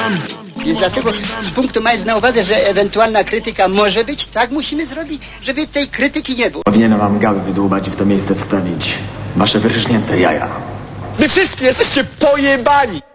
Więc dlatego z punktu mając na uwadze, że ewentualna krytyka może być, tak musimy zrobić, żeby tej krytyki nie było. Powinienem wam gały wydłubać i w to miejsce wstawić wasze wyryżnięte jaja. Wy wszyscy jesteście pojebani!